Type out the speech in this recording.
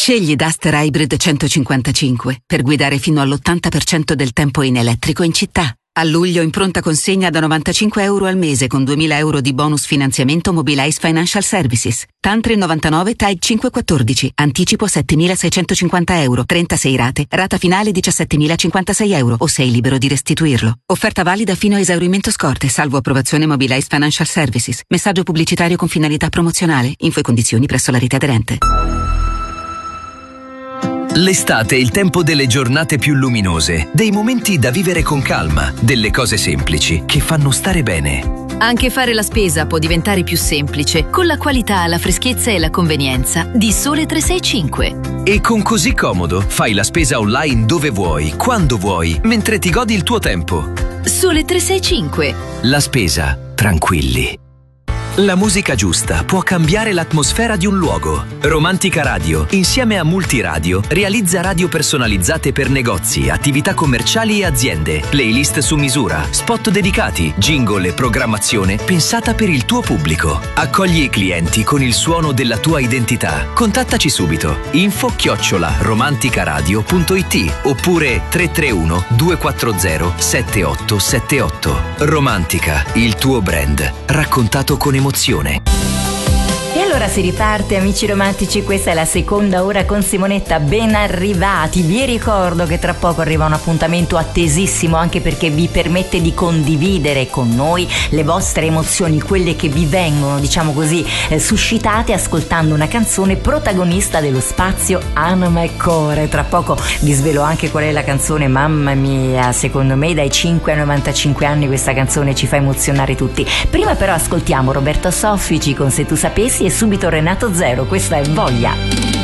Scegli Duster Hybrid 155 per guidare fino all'80% del tempo in elettrico in città. A luglio in pronta consegna da €95 al mese con 2.000 euro di bonus finanziamento Mobilize Financial Services. Tantri 99 TAG 514. Anticipo €7.650. 36 rate. Rata finale €17.056 o sei libero di restituirlo. Offerta valida fino a esaurimento scorte, salvo approvazione Mobilize Financial Services. Messaggio pubblicitario con finalità promozionale. Info e condizioni presso la rete aderente. L'estate è il tempo delle giornate più luminose, dei momenti da vivere con calma, delle cose semplici che fanno stare bene. Anche fare la spesa può diventare più semplice con la qualità, la freschezza e la convenienza di Sole 365. E con Così Comodo fai la spesa online dove vuoi, quando vuoi, mentre ti godi il tuo tempo. Sole 365. La spesa, tranquilli. La musica giusta può cambiare l'atmosfera di un luogo. Romantica Radio, insieme a Multiradio, realizza radio personalizzate per negozi, attività commerciali e aziende, playlist su misura, spot dedicati, jingle e programmazione pensata per il tuo pubblico. Accogli i clienti con il suono della tua identità. Contattaci subito. info@romanticaradio.it oppure 331 240 7878. Romantica, il tuo brand, raccontato con emozione. E allora si riparte, amici romantici, questa è la seconda ora con Simonetta, ben arrivati. Vi ricordo che tra poco arriva un appuntamento attesissimo, anche perché vi permette di condividere con noi le vostre emozioni, quelle che vi vengono, diciamo così, suscitate ascoltando una canzone protagonista dello spazio Anima e Core. Tra poco vi svelo anche qual è la canzone, mamma mia, secondo me dai 5 ai 95 anni questa canzone ci fa emozionare tutti. Prima però ascoltiamo Roberto Soffici con Se tu sapessi e subito Renato Zero, questa è Voglia.